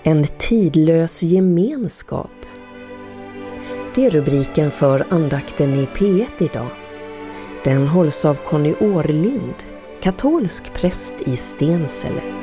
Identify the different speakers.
Speaker 1: En tidlös gemenskap. Det är rubriken för andakten i P1 idag. Den hålls av Conny Årlind, katolsk präst i Stensele.